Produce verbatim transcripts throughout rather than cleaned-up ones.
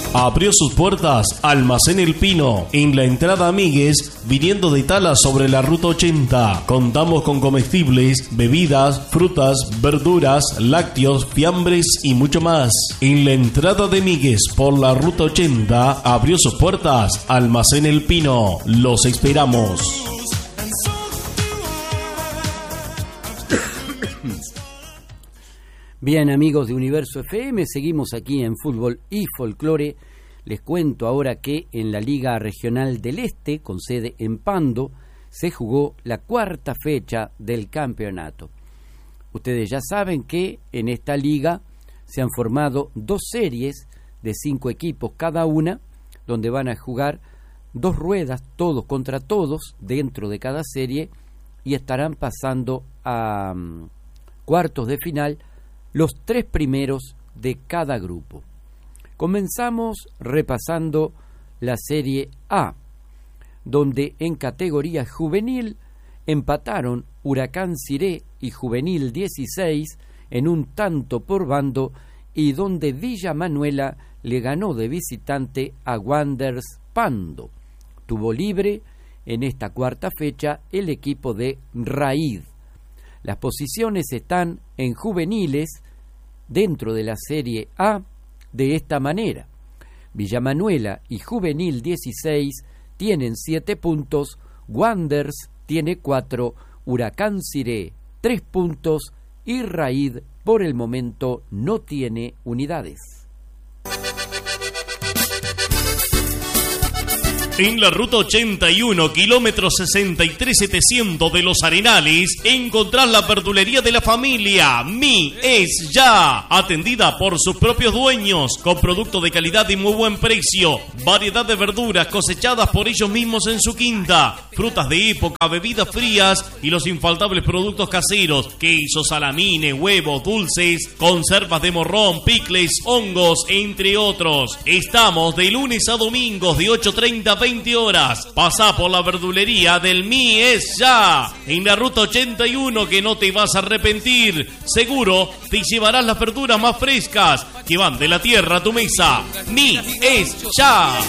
Abrió sus puertas Almacén El Pino, en la entrada Amigues, viniendo de Tala sobre la ruta ochenta. Contamos con comestibles, bebidas, frutas, verduras, lácteos, fiambres y mucho más. En la entrada de Migues por la ruta ochenta abrió sus puertas Almacén El Pino. Los esperamos. Bien, amigos de Universo F M, seguimos aquí en Fútbol y Folclore. Les cuento ahora que en la Liga Regional del Este, con sede en Pando, se jugó la cuarta fecha del campeonato. Ustedes ya saben que en esta liga se han formado dos series de cinco equipos cada una, donde van a jugar dos ruedas, todos contra todos, dentro de cada serie, y estarán pasando a um, cuartos de final los tres primeros de cada grupo. Comenzamos repasando la Serie A, donde en categoría juvenil empataron Huracán Ciré y Juvenil dieciséis en un tanto por bando, y donde Villa Manuela le ganó de visitante a Wanderers Pando. Tuvo libre en esta cuarta fecha el equipo de Raíz. Las posiciones están en juveniles dentro de la Serie A de esta manera. Villa Manuela y Juvenil dieciséis tienen siete puntos, Wanderers tiene cuatro, Huracán Ciré tres puntos y Raíz por el momento no tiene unidades. En la ruta ochenta y uno, kilómetro sesenta y tres setecientos de Los Arenales, encontrás la verdulería de la familia Mi Es Ya, atendida por sus propios dueños, con productos de calidad y muy buen precio, variedad de verduras cosechadas por ellos mismos en su quinta, frutas de época, bebidas frías y los infaltables productos caseros, quesos, salamines, huevos, dulces, conservas de morrón, picles, hongos, entre otros. Estamos de lunes a domingos de ocho treinta a veinte horas. Pasá por la verdulería del Mi Es Ya, en la ruta ochenta y uno, que no te vas a arrepentir. Seguro te llevarás las verduras más frescas que van de la tierra a tu mesa. Mi Es Ya.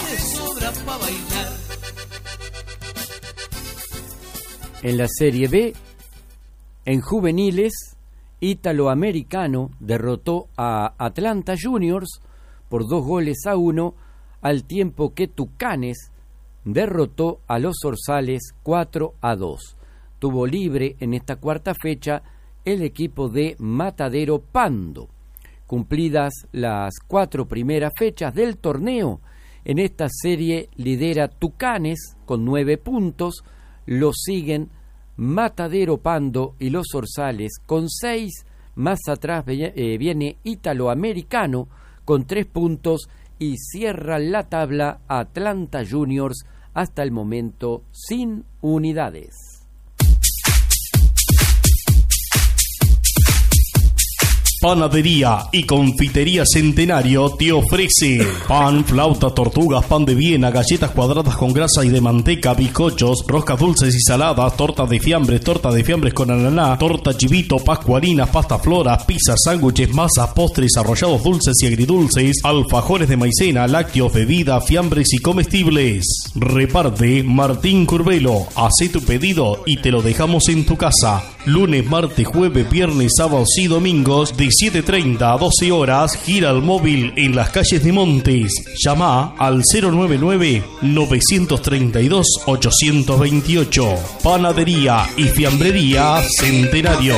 En la Serie B, en juveniles, Italoamericano derrotó a Atlanta Juniors por dos goles a uno, al tiempo que Tucanes derrotó a los Orzales cuatro a dos. Tuvo libre en esta cuarta fecha el equipo de Matadero Pando. Cumplidas las cuatro primeras fechas del torneo, en esta serie lidera Tucanes con nueve puntos, lo siguen Matadero Pando y los Orzales con seis, más atrás eh, viene Italoamericano con tres puntos, y cierra la tabla Atlanta Juniors, hasta el momento sin unidades. Panadería y Confitería Centenario te ofrece pan, flauta, tortugas, pan de Viena, galletas cuadradas con grasa y de manteca, bizcochos, roscas dulces y saladas, tortas de fiambres, torta de fiambres con ananá, torta chivito, pascualinas, pasta flora, pizzas, sándwiches, masas, postres, arrollados dulces y agridulces, alfajores de maicena, lácteos, bebida, fiambres y comestibles. Reparte Martín Curvelo. Hacé tu pedido y te lo dejamos en tu casa. Lunes, martes, jueves, viernes, sábados y domingos de siete treinta a doce horas. Gira el móvil en las calles de Montes. Llama al cero nueve nueve, nueve tres dos, ocho dos ocho. Panadería y Fiambrería Centenario.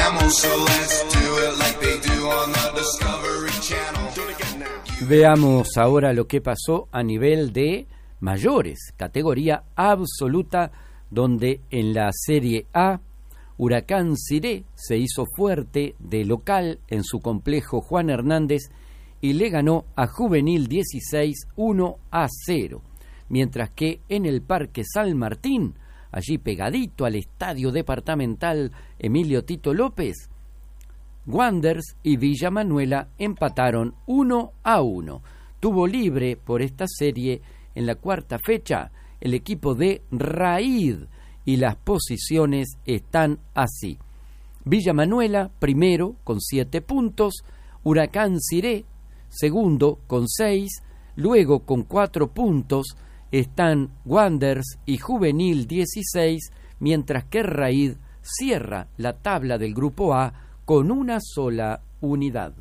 Veamos ahora lo que pasó a nivel de mayores, categoría absoluta, donde en la Serie A Huracán Ciré se hizo fuerte de local en su complejo Juan Hernández y le ganó a Juvenil dieciséis uno a cero, mientras que en el Parque San Martín, allí pegadito al Estadio Departamental Emilio Tito López, Wanderers y Villa Manuela empataron uno a uno. Tuvo libre por esta serie en la cuarta fecha el equipo de Raíz, y las posiciones están así: Villa Manuela primero con siete puntos, Huracán Ciré segundo con seis, Luego, con cuatro puntos, están Wanderers y Juvenil dieciséis, mientras que Raid cierra la tabla del Grupo A con una sola unidad.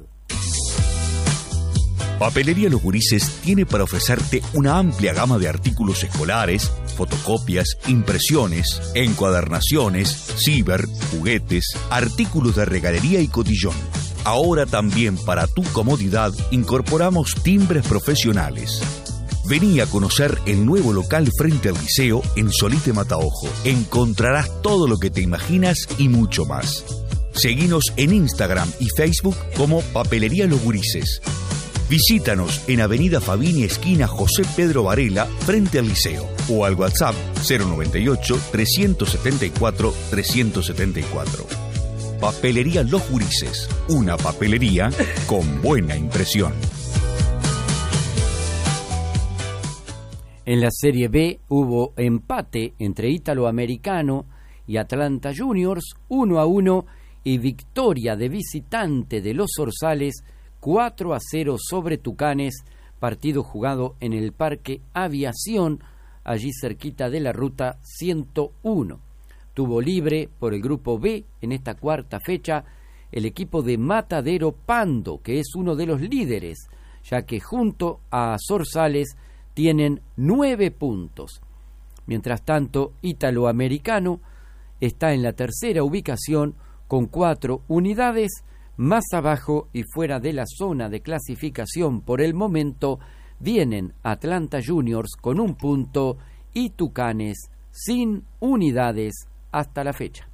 Papelería Los Gurises tiene para ofrecerte una amplia gama de artículos escolares, fotocopias, impresiones, encuadernaciones, ciber, juguetes, artículos de regalería y cotillón. Ahora también para tu comodidad incorporamos timbres profesionales. Vení a conocer el nuevo local frente al liceo en Solite Mataojo. Encontrarás todo lo que te imaginas y mucho más. Seguinos en Instagram y Facebook como Papelería Los Gurises. Visítanos en Avenida Fabini, esquina José Pedro Varela, frente al liceo, o al WhatsApp cero noventa y ocho, trescientos setenta y cuatro, trescientos setenta y cuatro. Papelería Los Gurises, una papelería con buena impresión. En la Serie B hubo empate entre Ítalo Americano y Atlanta Juniors, uno a uno, y victoria de visitante de los Zorzales, cuatro a cero sobre Tucanes, partido jugado en el Parque Aviación, allí cerquita de la ruta ciento uno. Tuvo libre por el Grupo B en esta cuarta fecha el equipo de Matadero Pando, que es uno de los líderes, ya que junto a Zorzales tienen nueve puntos. Mientras tanto, Ítalo Americano está en la tercera ubicación con cuatro unidades. Más abajo y fuera de la zona de clasificación por el momento vienen Atlanta Juniors con un punto y Tucanes sin unidades hasta la fecha.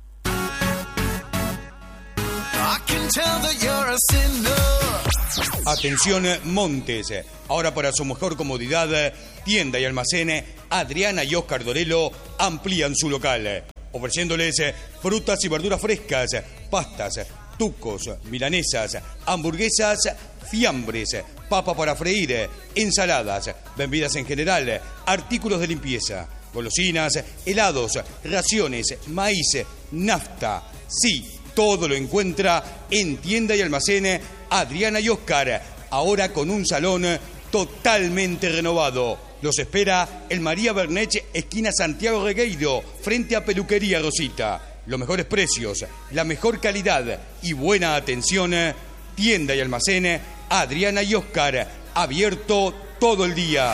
Atención Montes, ahora para su mejor comodidad, tienda y almacén Adriana y Oscar Dorelo amplían su local, ofreciéndoles frutas y verduras frescas, pastas, tucos, milanesas, hamburguesas, fiambres, papa para freír, ensaladas, bebidas en general, artículos de limpieza, golosinas, helados, raciones, maíz, nafta. Sí, todo lo encuentra en tienda y almacén Adriana y Oscar, ahora con un salón totalmente renovado. Los espera en María Bernech, esquina Santiago Regueiro, frente a Peluquería Rosita. Los mejores precios, la mejor calidad y buena atención. Tienda y almacén Adriana y Oscar, abierto todo el día.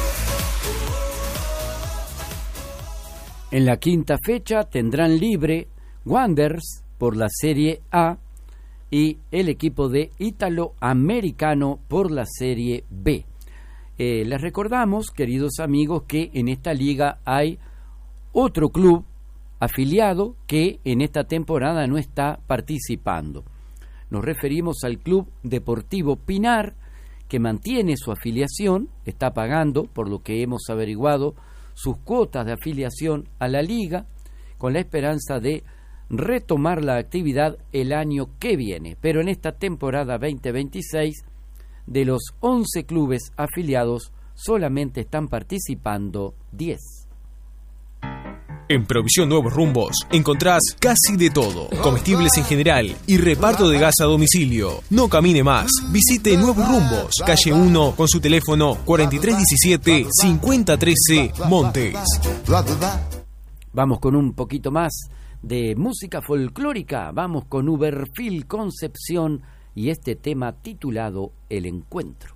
En la quinta fecha tendrán libre Wanderers por la Serie A y el equipo de Ítalo Americano por la Serie B. Eh, les recordamos, queridos amigos, que en esta liga hay otro club afiliado que en esta temporada no está participando. Nos referimos al Club Deportivo Pinar, que mantiene su afiliación, está pagando, por lo que hemos averiguado, sus cuotas de afiliación a la liga, con la esperanza de retomar la actividad el año que viene. Pero en esta temporada veinte veintiséis, de los once clubes afiliados, solamente están participando diez. En Provisión Nuevos Rumbos encontrás casi de todo, comestibles en general y reparto de gas a domicilio. No camine más, visite Nuevos Rumbos, calle uno con su teléfono cuarenta y tres diecisiete cincuenta trece Montes. Vamos con un poquito más de música folclórica, vamos con Uberfil Concepción y este tema titulado El Encuentro.